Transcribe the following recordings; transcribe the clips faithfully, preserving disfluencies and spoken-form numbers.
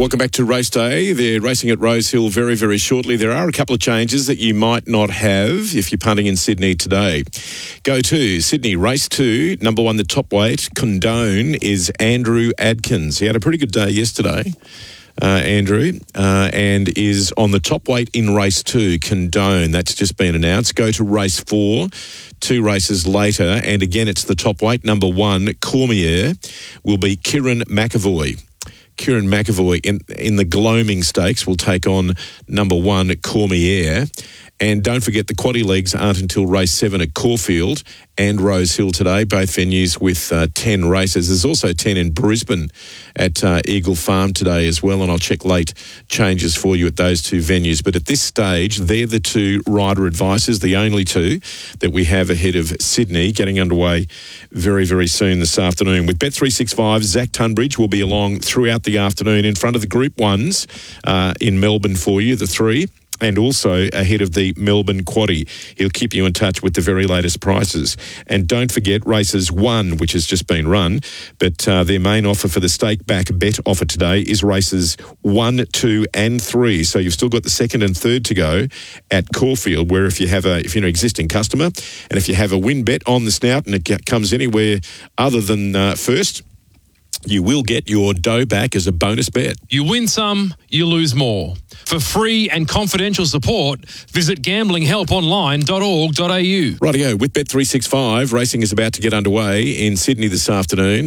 Welcome back to Race Day. They're racing at Rosehill very, very shortly. There are a couple of changes that you might not have if you're punting in Sydney today. Go to Sydney, race two, number one, the top weight, Condone, is Andrew Adkins. He had a pretty good day yesterday, uh, Andrew, uh, and is on the top weight in race two, Condone. That's just been announced. Go to race four. Two races later, and again it's the top weight, number one, Cormier, will be Kieran McAvoy. Kieran McAvoy in, in the Gloaming Stakes will take on number one, Cormier. And don't forget the quaddie legs aren't until race seven at Caulfield and Rosehill today, both venues with uh, ten races. There's also ten in Brisbane at uh, Eagle Farm today as well, and I'll check late changes for you at those two venues. But at this stage, they're the two rider advices, the only two that we have ahead of Sydney, getting underway very, very soon this afternoon. With Bet three sixty-five, Zach Tunbridge will be along throughout the afternoon in front of the Group ones uh, in Melbourne for you, the three. And also ahead of the Melbourne Quaddie. He'll keep you in touch with the very latest prices. And don't forget races one, which has just been run, but uh, their main offer for the stake back bet offer today is races one, two, and three. So you've still got the second and third to go at Caulfield, where if you have a if you're an existing customer and if you have a win bet on the snout and it comes anywhere other than uh, first, you will get your dough back as a bonus bet. You win some, you lose more. For free and confidential support, visit gambling help online dot org dot a u. Rightio, with Bet three sixty-five, racing is about to get underway in Sydney this afternoon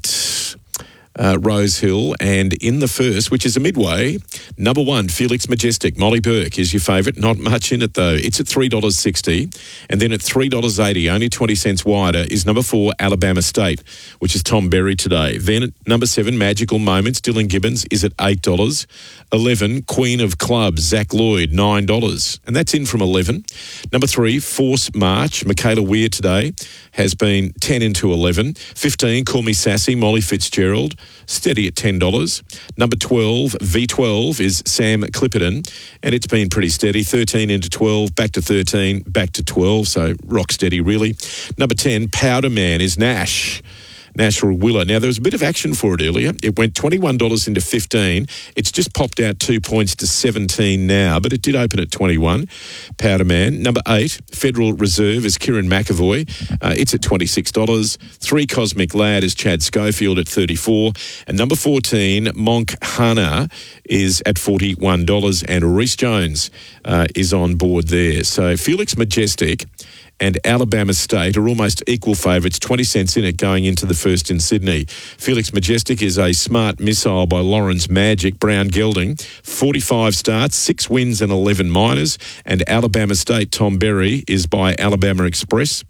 at uh, Rosehill. And in the first, which is a midway, number one, Felix Majestic. Molly Burke is your favourite. Not much in it, though. It's at three dollars sixty. And then at three dollars eighty, only twenty cents wider, is number four, Alabama State, which is Tom Berry today. Then at number seven, Magical Moments, Dylan Gibbons, is at eight dollars. eleven, Queen of Clubs, Zach Lloyd, nine dollars. And that's in from eleven. Number three, Force March, Michaela Weir today, has been ten into eleven. fifteen, Call Me Sassy, Molly Fitzgerald, steady at ten dollars. Number twelve, V twelve, is Sam Clipperton, and it's been pretty steady. thirteen into twelve, back to thirteen, back to twelve, so rock steady, really. Number ten, Powder Man, is Nash. National Willer. Now, there was a bit of action for it earlier. It went twenty-one dollars into fifteen. It's just popped out two points to seventeen now, but it did open at twenty-one. Powder Man. Number eight, Federal Reserve, is Kieran McAvoy. Uh, it's at twenty-six dollars. Three, Cosmic Lad, is Chad Schofield at thirty-four dollars. And number fourteen, Monk Hana, is at forty-one dollars. And Reece Jones uh, is on board there. So Felix Majestic and Alabama State are almost equal favourites, twenty cents in it going into the first in Sydney. Felix Majestic is a smart missile by Lawrence Magic, Brown Gelding, forty-five starts, six wins and eleven minors. And Alabama State, Tom Berry, is by Alabama Express.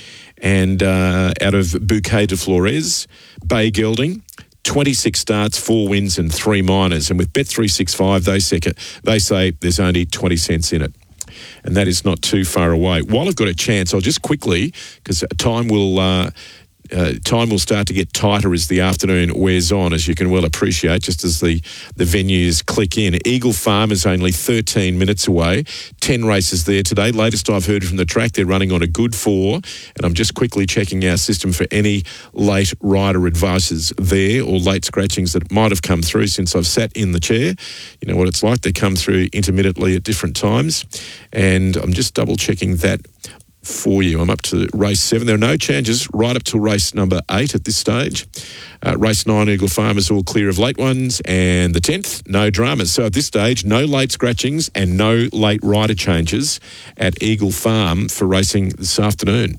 And uh, out of Bouquet de Flores, Bay Gelding, twenty-six starts, four wins and three minors. And with Bet three sixty-five, they say, they say there's only twenty cents in it. And that is not too far away. While I've got a chance, I'll just quickly, because time will uh, uh, time will start to get tighter as the afternoon wears on, as you can well appreciate, just as the, the venues click in. Eagle Farm is only thirteen minutes away. ten races there today. Latest I've heard from the track, they're running on a good four. And I'm just quickly checking our system for any late rider advices there or late scratchings that might have come through since I've sat in the chair. You know what it's like. They come through intermittently at different times. And I'm just double checking that for you. I'm up to race seven. There are no changes right up to race number eight at this stage. Uh, race nine, Eagle Farm, is all clear of late ones. And the tenth, no dramas. So at this stage, no late scratchings and no late rider changes at Eagle Farm for racing this afternoon.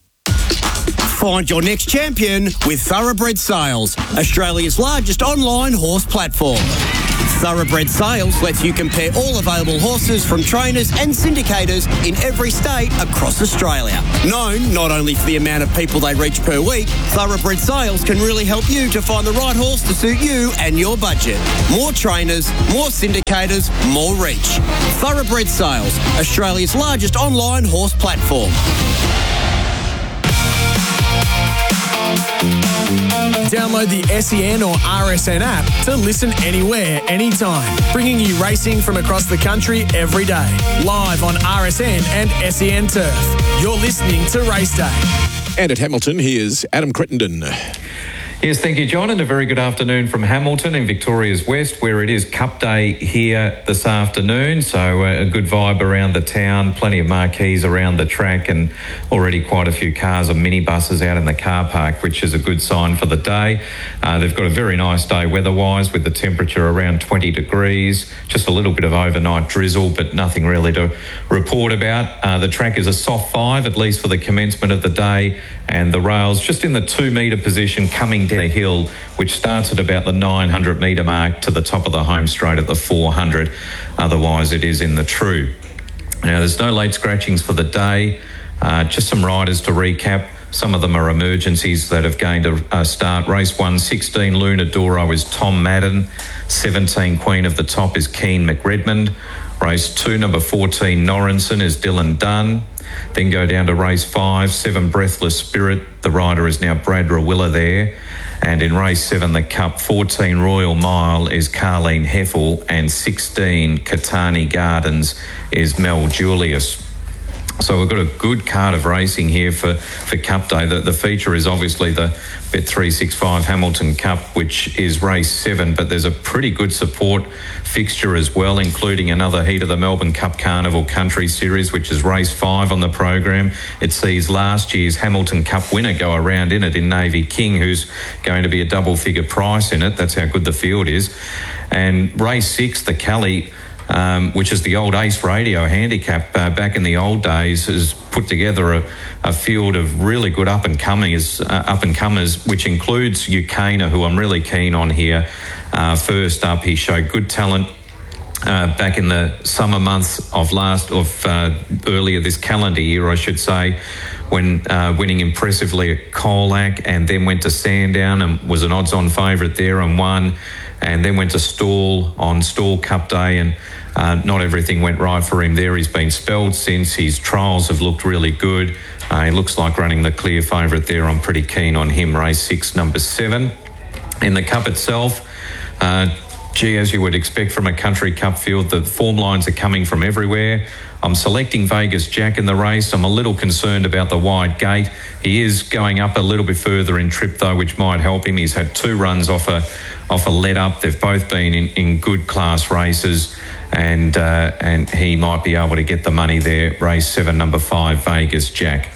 Find your next champion with Thoroughbred Sales, Australia's largest online horse platform. Thoroughbred Sales lets you compare all available horses from trainers and syndicators in every state across Australia. Known not only for the amount of people they reach per week, Thoroughbred Sales can really help you to find the right horse to suit you and your budget. More trainers, more syndicators, more reach. Thoroughbred Sales, Australia's largest online horse platform. Download the S E N or R S N app to listen anywhere, anytime, bringing you racing from across the country every day. Live on R S N and S E N Turf. You're listening to Race Day. And at Hamilton, here's Adam Crittenden. Yes, thank you, John, and a very good afternoon from Hamilton in Victoria's West, where it is Cup Day here this afternoon. So uh, a good vibe around the town, plenty of marquees around the track, and already quite a few cars and minibuses out in the car park, which is a good sign for the day. Uh, they've got a very nice day weather-wise, with the temperature around twenty degrees, just a little bit of overnight drizzle, but nothing really to report about. Uh, the track is a soft five, at least for the commencement of the day, and the rails just in the two metre position coming down the hill, which starts at about the nine hundred metre mark to the top of the home straight at the four hundred. Otherwise, it is in the true. Now, there's no late scratchings for the day. Uh, just some riders to recap. Some of them are emergencies that have gained a, a start. Race one, sixteen Lunadoro is Tom Madden. seventeen Queen of the Top is Keen McRedmond. Race two, number fourteen Norrinson is Dylan Dunn. Then go down to race five, seven Breathless Spirit. The rider is now Brad Rawilla there. And in race seven, the Cup, fourteen Royal Mile is Carleen Heffel, and sixteen Katani Gardens is Mel Julius. So we've got a good card of racing here for, for Cup Day. The, the feature is obviously the Bet three sixty-five Hamilton Cup, which is race seven, but there's a pretty good support fixture as well, including another heat of the Melbourne Cup Carnival Country Series, which is race five on the program. It sees last year's Hamilton Cup winner go around in it in Navy King, who's going to be a double figure price in it. That's how good the field is. And race six, the Cali, Um, which is the old Ace Radio handicap uh, back in the old days, has put together a, a field of really good up and comers, uh, up and comers, which includes Ukana, who I'm really keen on here. Uh, first up, he showed good talent uh, back in the summer months of last of uh, earlier this calendar year, I should say, when uh, winning impressively at Colac, and then went to Sandown and was an odds-on favourite there and won. And then went to Stall on Stall Cup Day, and uh, not everything went right for him there. He's been spelled since. His trials have looked really good. Uh, he looks like running the clear favourite there. I'm pretty keen on him. Race six, number seven. In the Cup itself, uh, gee, as you would expect from a country cup field, the form lines are coming from everywhere. I'm selecting Vegas Jack in the race. I'm a little concerned about the wide gate. He is going up a little bit further in trip, though, which might help him. He's had two runs off a off a let up. They've both been in, in good class races, and uh, and he might be able to get the money there. Race seven, number five, Vegas Jack.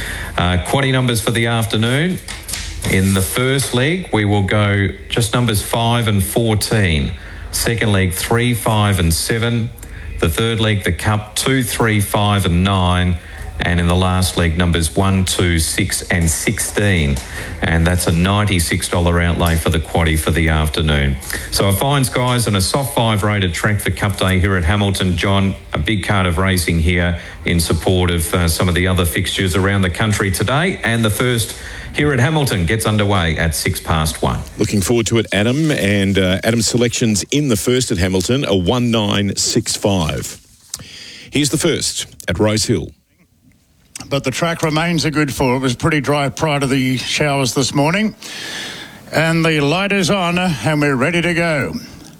Uh, quaddy numbers for the afternoon. In the first leg, we will go just numbers five and fourteen. Second leg, three, five and seven. The third leg, the Cup, two, three, five and nine. And in the last leg, numbers one, two, six and sixteen. And that's a ninety-six dollars outlay for the quaddie for the afternoon. So a fine skies and a soft five rated track for Cup Day here at Hamilton. John, a big card of racing here in support of uh, some of the other fixtures around the country today. And the first here at Hamilton gets underway at six past one. Looking forward to it, Adam. And uh, Adam's selections in the first at Hamilton are one nine six five. Here's the first at Rose Hill. But the track remains a good four. It was pretty dry prior to the showers this morning. And the light is on and we're ready to go.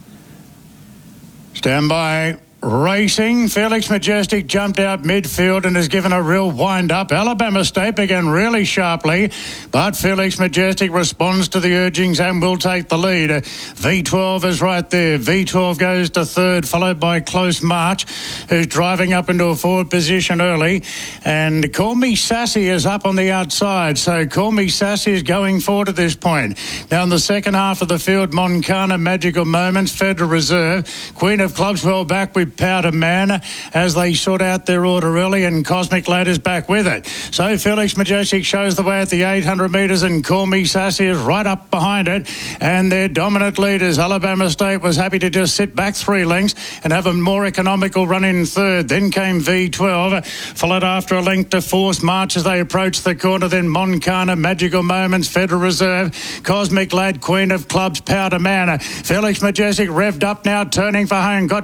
Stand by. Racing. Felix Majestic jumped out midfield and has given a real wind-up. Alabama State began really sharply, but Felix Majestic responds to the urgings and will take the lead. V twelve is right there. V twelve goes to third, followed by Close March, who's driving up into a forward position early. And Call Me Sassy is up on the outside, so Call Me Sassy is going forward at this point. Now in the second half of the field, Moncana, Magical Moments, Federal Reserve, Queen of Clubs well back with Powder Man as they sort out their order early, and Cosmic Ladders back with it. So Felix Majestic shows the way at the eight hundred metres, and Call Me Sassy is right up behind it, and their dominant leaders. Alabama State was happy to just sit back three lengths and have a more economical run in third. Then came V twelve, followed after a length to Force March as they approached the corner. Then Moncana, Magical Moments, Federal Reserve, Cosmic Lad, Queen of Clubs, Powder Man. Felix Majestic revved up now, turning for home, got